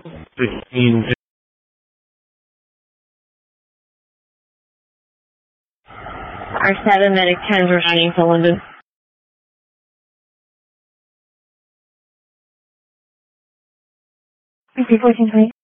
16. R7 Medic 10 returning to London. Okay, 1420.